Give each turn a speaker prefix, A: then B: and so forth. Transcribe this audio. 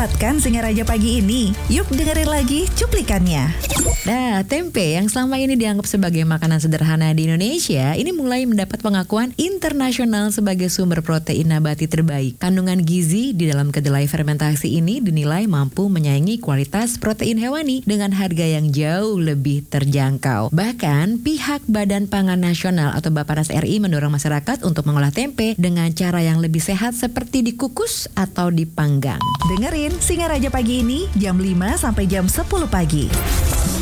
A: lewatkan Singaraja pagi ini? Yuk dengerin lagi cuplikannya.
B: Nah, tempe yang selama ini dianggap sebagai makanan sederhana di Indonesia, ini mulai mendapat pengakuan internasional sebagai sumber protein nabati terbaik. Kandungan gizi di dalam kedelai fermentasi ini dinilai mampu menyaingi kualitas protein hewani dengan harga yang jauh lebih terjangkau. Bahkan, pihak Badan Pangan Nasional atau Bappenas RI mendorong masyarakat untuk mengolah tempe dengan cara yang lebih sehat seperti dikukus atau dipanggang.
A: Dengerin Singaraja pagi ini jam 5 sampai jam 10 pagi.